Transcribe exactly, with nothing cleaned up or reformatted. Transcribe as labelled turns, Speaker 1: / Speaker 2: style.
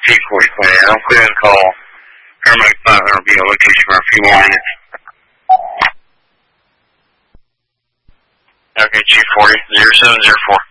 Speaker 1: G forty, clear. I'll clear and call Paramedic five hundred, be a location for a few more minutes. Okay, G forty, zero seven zero four.